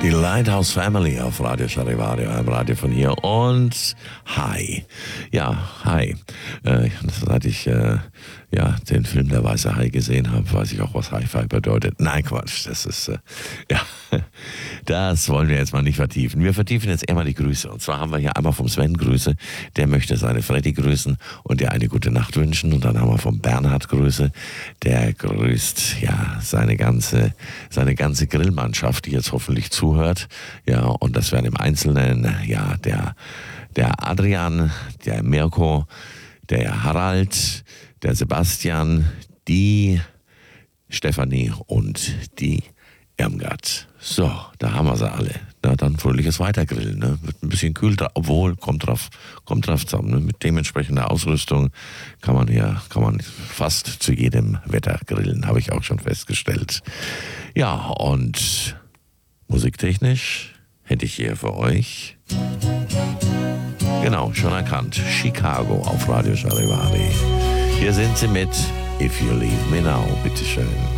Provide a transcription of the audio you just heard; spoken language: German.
Die Lighthouse Family auf Radio Charivari, einem Radio von hier. Und hi. Ja, hi. Seit ich den Film Der Weiße Hai gesehen habe, weiß ich auch, was Hi-Fi bedeutet. Nein, Quatsch. Das ist, das wollen wir jetzt mal nicht vertiefen. Wir vertiefen jetzt eher mal die Grüße. Und zwar haben wir hier einmal vom Sven Grüße. Der möchte seine Freddy grüßen und dir eine gute Nacht wünschen. Und dann haben wir vom Bernhard Grüße. Der grüßt, seine ganze Grillmannschaft, die jetzt hoffentlich zuhört. Ja, und das wären im Einzelnen, der Adrian, der Mirko, der Harald, der Sebastian, die Stefanie und die Irmgard. So, da haben wir sie alle. Na, dann fröhliches Weitergrillen. Ne? Wird ein bisschen kühl, obwohl, kommt drauf zusammen. Ne? Mit dementsprechender Ausrüstung kann man fast zu jedem Wetter grillen, habe ich auch schon festgestellt. Ja, und musiktechnisch hätte ich hier für euch, genau, schon erkannt, Chicago auf Radio Charivari. Hier sind sie mit If You Leave Me Now, bitteschön.